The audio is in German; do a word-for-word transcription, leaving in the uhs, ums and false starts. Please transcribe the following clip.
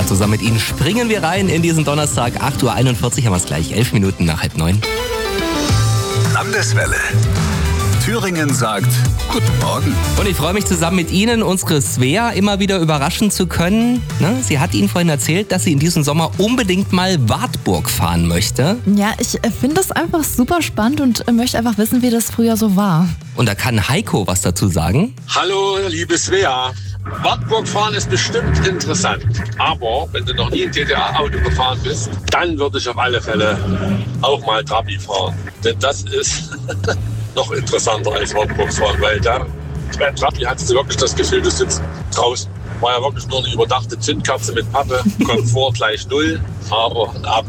zusammen mit Ihnen springen wir rein in diesen Donnerstag. acht Uhr einundvierzig haben wir es gleich, elf Minuten nach halb neun. Landeswelle. Thüringen sagt Guten Morgen. Und ich freue mich zusammen mit Ihnen, unsere Svea, immer wieder überraschen zu können. Ne? Sie hat Ihnen vorhin erzählt, dass sie in diesem Sommer unbedingt mal Wartburg fahren möchte. Ja, ich äh, finde das einfach super spannend und äh, möchte einfach wissen, wie das früher so war. Und da kann Heiko was dazu sagen. Hallo, liebe Svea. Wartburg fahren ist bestimmt interessant. Aber wenn du noch nie ein T T A-Auto gefahren bist, dann würde ich auf alle Fälle auch mal Trabi fahren. Denn das ist noch interessanter als Wartburg fahren, weil da beim Trabi hattest du wirklich das Gefühl, du sitzt draußen. War ja wirklich nur eine überdachte Zündkerze mit Pappe, Komfort gleich null, aber ein Abend